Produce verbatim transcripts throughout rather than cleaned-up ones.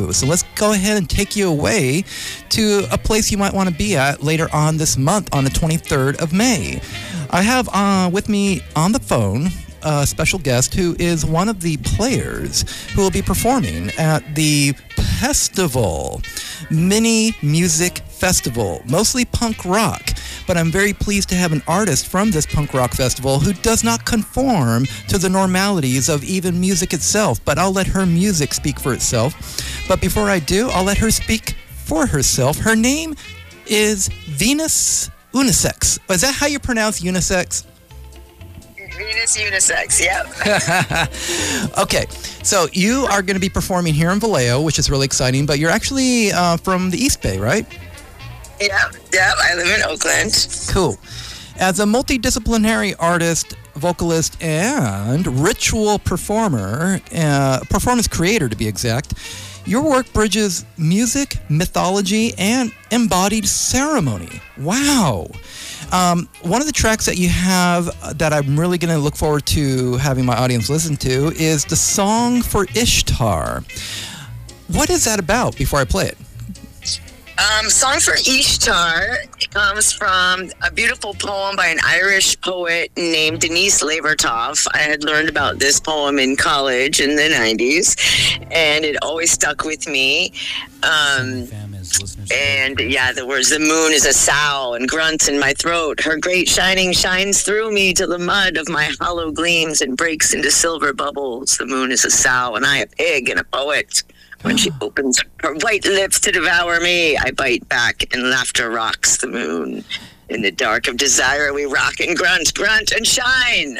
you. So let's go ahead and take you away to a place you might want to be at later on this month on the twenty-third of May. I have uh, with me on the phone a special guest who is one of the players who will be performing at the Festival, mini music festival, mostly punk rock. But I'm very pleased to have an artist from this punk rock festival who does not conform to the normalities of even music itself. But I'll let her music speak for itself. But before I do, I'll let her speak for herself. Her name is Venus Unisex. Is that how you pronounce unisex? Venus Unisex, yep. Okay, so you are going to be performing here in Vallejo, which is really exciting, but you're actually uh, from the East Bay, right? Yep, yep, I live in Oakland. Cool. As a multidisciplinary artist, vocalist, and ritual performer, uh, performance creator to be exact, your work bridges music, mythology, and embodied ceremony. Wow. Um, one of the tracks that you have that I'm really going to look forward to having my audience listen to is the Song for Ishtar. What is that about before I play it? Um, Song for Ishtar comes from a beautiful poem by an Irish poet named Denise Levertov. I had learned about this poem in college in the nineties, and it always stuck with me. Um, and yeah, the words, the moon is a sow and grunts in my throat. Her great shining shines through me till the mud of my hollow gleams and breaks into silver bubbles. The moon is a sow and I a pig and a poet. When she opens her white lips to devour me, I bite back and laughter rocks the moon. In the dark of desire, we rock and grunt, grunt and shine.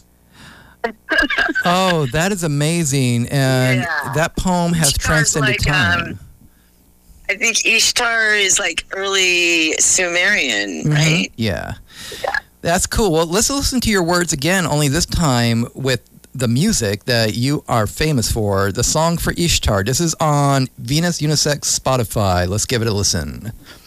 Oh, that is amazing. And yeah. that poem has Ishtar's transcended like, time. Um, I think Ishtar is like early Sumerian, Mm-hmm. right? Yeah. Yeah. That's cool. Well, let's listen to your words again, only this time with the music that you are famous for, the Song for Ishtar. This is on Venus Unisex Spotify. Let's give it a listen.